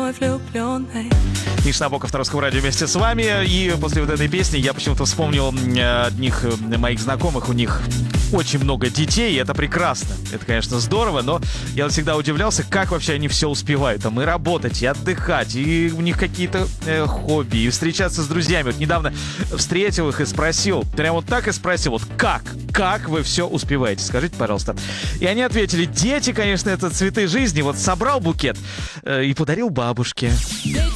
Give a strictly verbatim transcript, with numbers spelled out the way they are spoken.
мой влюбленный. Миша Набоков на Русском радио вместе с вами. И после вот этой песни я почему-то вспомнил одних моих знакомых. У них очень много детей, и это прекрасно. Это, конечно, здорово, но я всегда удивлялся, как вообще они все успевают. Там и работать, и отдыхать, и у них какие-то э, хобби, и встречаться с друзьями. Вот недавно встретил их и спросил, прям вот так и спросил, вот как? Как вы все успеваете? Скажите, пожалуйста. И они ответили, дети, конечно, это цветы жизни. Вот собрал букет э, и подарил бабушке. Дети